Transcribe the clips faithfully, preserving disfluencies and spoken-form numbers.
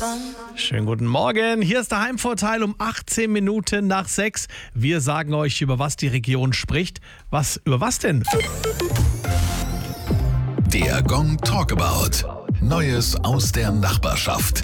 Schönen guten Morgen. Hier ist der Heimvorteil um achtzehn Minuten nach sechs. Wir sagen euch, über was die Region spricht. Was, über was denn? Der Gong Talkabout. Neues aus der Nachbarschaft.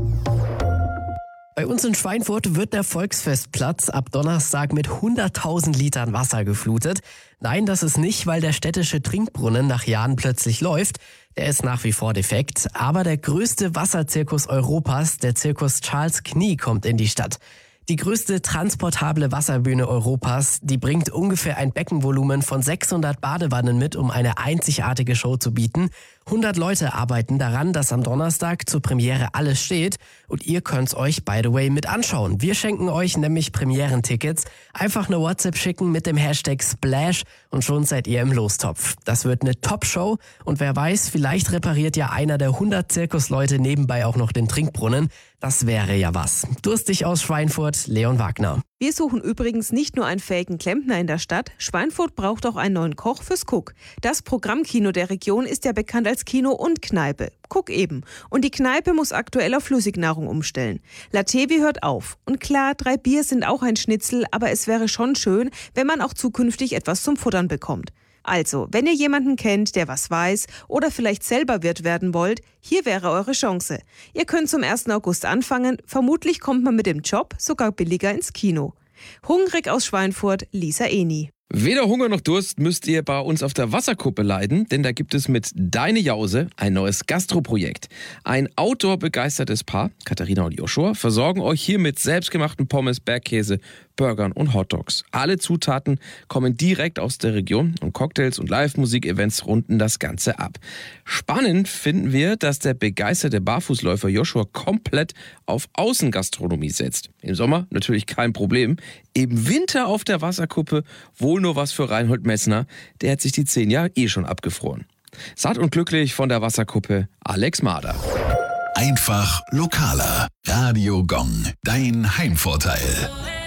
Bei uns in Schweinfurt wird der Volksfestplatz ab Donnerstag mit hunderttausend Litern Wasser geflutet. Nein, das ist nicht, weil der städtische Trinkbrunnen nach Jahren plötzlich läuft. Der ist nach wie vor defekt. Aber der größte Wasserzirkus Europas, der Zirkus Charles Knie, kommt in die Stadt. Die größte transportable Wasserbühne Europas, die bringt ungefähr ein Beckenvolumen von sechshundert Badewannen mit, um eine einzigartige Show zu bieten. hundert Leute arbeiten daran, dass am Donnerstag zur Premiere alles steht. Und ihr könnt's euch, by the way, mit anschauen. Wir schenken euch nämlich Premierentickets. Einfach eine WhatsApp schicken mit dem Hashtag Splash und schon seid ihr im Lostopf. Das wird eine Top-Show und wer weiß, vielleicht repariert ja einer der hundert Zirkusleute nebenbei auch noch den Trinkbrunnen. Das wäre ja was. Durstig aus Schweinfurt, Leon Wagner. Wir suchen übrigens nicht nur einen fähigen Klempner in der Stadt. Schweinfurt braucht auch einen neuen Koch fürs Cook. Das Programmkino der Region ist ja bekannt als Kino und Kneipe. Cook eben. Und die Kneipe muss aktuell auf Flüssignahrung umstellen. La Tevi hört auf. Und klar, drei Bier sind auch ein Schnitzel, aber es wäre schon schön, wenn man auch zukünftig etwas zum Futtern bekommt. Also, wenn ihr jemanden kennt, der was weiß oder vielleicht selber Wirt werden wollt, hier wäre eure Chance. Ihr könnt zum ersten August anfangen, vermutlich kommt man mit dem Job sogar billiger ins Kino. Hungrig aus Schweinfurt, Lisa Eni. Weder Hunger noch Durst müsst ihr bei uns auf der Wasserkuppe leiden, denn da gibt es mit Deine Jause ein neues Gastroprojekt. Ein outdoor-begeistertes Paar, Katharina und Joshua, versorgen euch hier mit selbstgemachten Pommes, Bergkäse, Burgern und Hotdogs. Alle Zutaten kommen direkt aus der Region und Cocktails und Live-Musik-Events runden das Ganze ab. Spannend finden wir, dass der begeisterte Barfußläufer Joshua komplett auf Außengastronomie setzt. Im Sommer natürlich kein Problem. Im Winter auf der Wasserkuppe wohl nur was für Reinhold Messner. Der hat sich die zehn Jahre eh schon abgefroren. Satt und glücklich von der Wasserkuppe, Alex Mader. Einfach lokaler. Radio Gong. Dein Heimvorteil.